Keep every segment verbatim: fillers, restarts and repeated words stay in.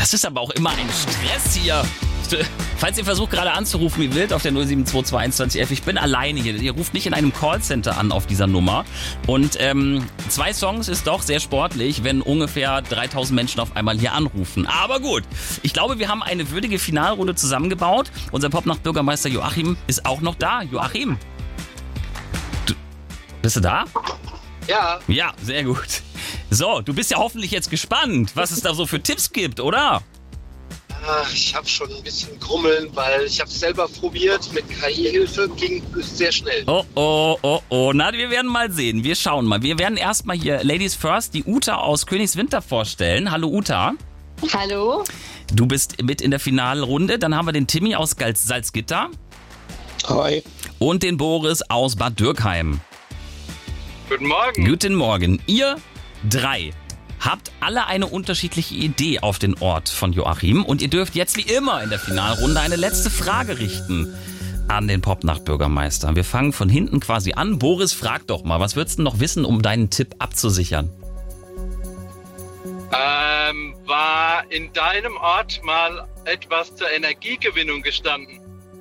Das ist aber auch immer ein Stress hier. Falls ihr versucht gerade anzurufen, wie wild auf der null sieben zwei zwei eins zwei elf, ich bin alleine hier. Ihr ruft nicht in einem Callcenter an auf dieser Nummer. Und ähm, zwei Songs ist doch sehr sportlich, wenn ungefähr dreitausend Menschen auf einmal hier anrufen. Aber gut, ich glaube, wir haben eine würdige Finalrunde zusammengebaut. Unser Popnacht-Bürgermeister Joachim ist auch noch da. Joachim, du, bist du da? Ja. Ja, sehr gut. So, du bist ja hoffentlich jetzt gespannt, was es da so für Tipps gibt, oder? Ich habe schon ein bisschen Grummeln, weil ich habe es selber probiert. Mit K I-Hilfe ging es sehr schnell. Oh, oh, oh, oh. Na, wir werden mal sehen. Wir schauen mal. Wir werden erstmal hier Ladies First die Uta aus Königswinter vorstellen. Hallo Uta. Hallo. Du bist mit in der Finalrunde. Dann haben wir den Timmy aus Salzgitter. Hi. Und den Boris aus Bad Dürkheim. Guten Morgen. Guten Morgen. Ihr drei habt alle eine unterschiedliche Idee auf den Ort von Joachim und ihr dürft jetzt wie immer in der Finalrunde eine letzte Frage richten an den Popnacht-Bürgermeister. Wir fangen von hinten quasi an. Boris, frag doch mal, was würdest du noch wissen, um deinen Tipp abzusichern? Ähm, war in deinem Ort mal etwas zur Energiegewinnung gestanden?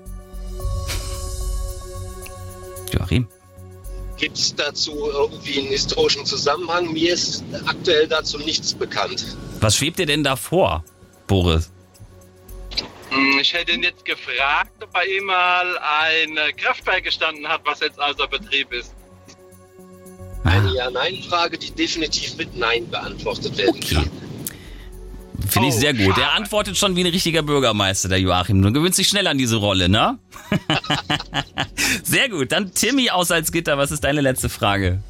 Joachim? Gibt es dazu irgendwie einen historischen Zusammenhang? Mir ist aktuell dazu nichts bekannt. Was schwebt dir denn da vor, Boris? Ich hätte ihn jetzt gefragt, ob bei ihm mal ein Kraftwerk gestanden hat, was jetzt außer Betrieb ist. Eine Ja-Nein-Frage, die definitiv mit Nein beantwortet werden Okay. kann. Finde ich Oh, sehr gut. schade. Er antwortet schon wie ein richtiger Bürgermeister, der Joachim. Du gewöhnst dich schnell an diese Rolle, ne? Sehr gut. Dann Timmy aus Salzgitter. Was ist deine letzte Frage?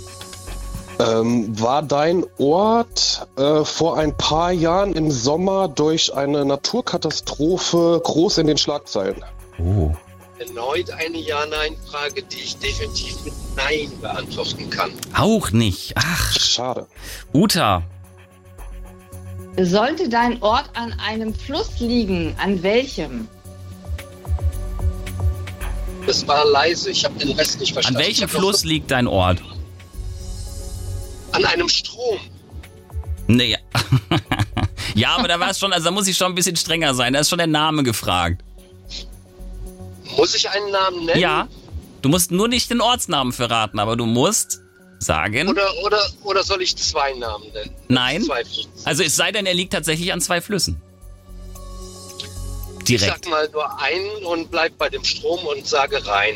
Ähm, war dein Ort äh, vor ein paar Jahren im Sommer durch eine Naturkatastrophe groß in den Schlagzeilen? Oh. Erneut eine Ja-Nein-Frage, die ich definitiv mit Nein beantworten kann. Auch nicht. Ach, Schade. Uta. Sollte dein Ort an einem Fluss liegen? An welchem? Das war leise, ich habe den Rest nicht An verstanden. Ich welchem hab noch Fluss liegt dein Ort? so- An einem Strom. Nee. Ja, aber da war es schon, also da muss ich schon ein bisschen strenger sein. Da ist schon der Name gefragt. Muss ich einen Namen nennen? Ja. Du musst nur nicht den Ortsnamen verraten, aber du musst sagen. Oder, oder, oder soll ich zwei Namen nennen? Nein. Zwei Flüsse. Also es sei denn, er liegt tatsächlich an zwei Flüssen. Ich Direkt. sag mal nur einen und bleib bei dem Strom und sage rein.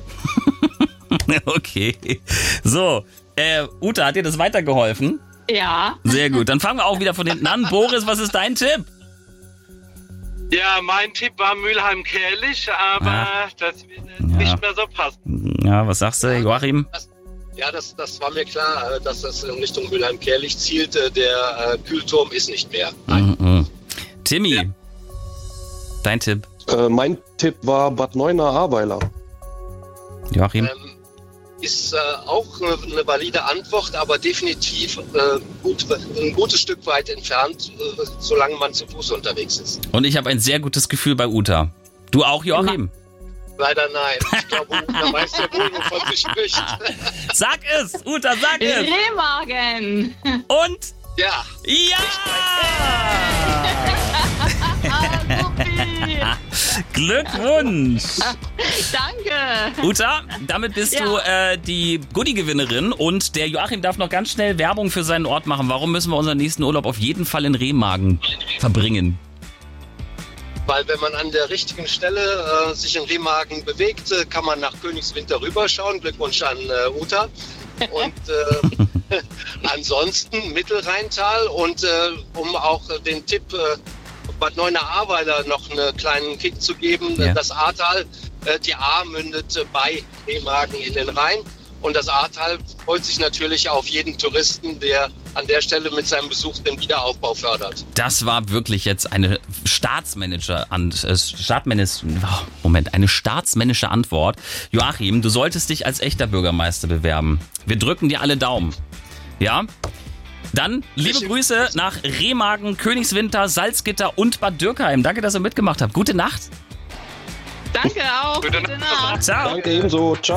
Okay. So, äh, Uta, hat dir das weitergeholfen? Ja. Sehr gut. Dann fangen wir auch wieder von hinten an. Boris, was ist dein Tipp? Ja, mein Tipp war Mülheim-Kärlich, aber Ah. das wird Ja. nicht mehr so passen. Ja, was sagst du, Joachim? Ja, das, das war mir klar, äh, dass das in Richtung Mülheim-Kärlich zielte. Der äh, Kühlturm ist nicht mehr. Nein. Mhm. Timmy, Ja. dein Tipp. Äh, mein Tipp war Bad Neuenahr-Ahrweiler. Joachim? Ähm, ist äh, auch eine, eine valide Antwort, aber definitiv äh, gut, ein gutes Stück weit entfernt, äh, solange man zu Fuß unterwegs ist. Und ich habe ein sehr gutes Gefühl bei Uta. Du auch, Joachim? Leider nein. Ich glaube, Uta weiß ja wohl, wovon sie spricht. Sag es, Uta, sag es. Remagen. Und Ja, ja! Ah, supi. Glückwunsch! Danke. Uta, damit bist Ja. du äh, die Goodie-Gewinnerin und der Joachim darf noch ganz schnell Werbung für seinen Ort machen. Warum müssen wir unseren nächsten Urlaub auf jeden Fall in Remagen verbringen? weil wenn man an der richtigen Stelle äh, sich in Remagen bewegt, äh, kann man nach Königswinter rüberschauen. Glückwunsch an äh, Uta. Und äh, ansonsten Mittelrheintal und äh, um auch äh, den Tipp äh, Bad Neuenahr-Ahrweiler noch einen kleinen Kick zu geben, Ja. äh, das Ahrtal, äh, die Ahr mündet äh, bei Remagen in den Rhein. Und das Ahrtal freut sich natürlich auf jeden Touristen, der an der Stelle mit seinem Besuch den Wiederaufbau fördert. Das war wirklich jetzt eine Staatsmanager an äh, Staatsmännisch, oh, Moment, eine staatsmännische Antwort. Joachim, du solltest dich als echter Bürgermeister bewerben. Wir drücken dir alle Daumen. Ja? Dann liebe Richtig. Grüße nach Remagen, Königswinter, Salzgitter und Bad Dürkheim. Danke, dass ihr mitgemacht habt. Gute Nacht. Danke auch. Gute Gute Nacht. Nacht. Ciao. Danke ebenso. Ciao.